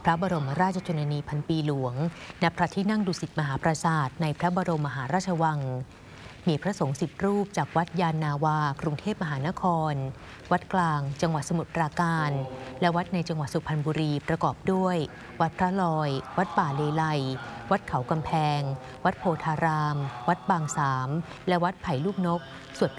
ระบรมราชชนนีพันปีหลวงณพระที่นั่งดุสิตมหาปราสาทในพระบรมมหาราชวังมีพระสงฆ์10 รูปจากวัดยานนาวากรุงเทพมหานครวัดกลางจังหวัดสมุทรปราการและวัดในจังหวัดสุพรรณบุรีประกอบด้วยวัดพระลอยวัดป่าเลไลวัดเขากำแพงวัดโพธารามวัดบางสามและวัดไผ่ลูกนกสวด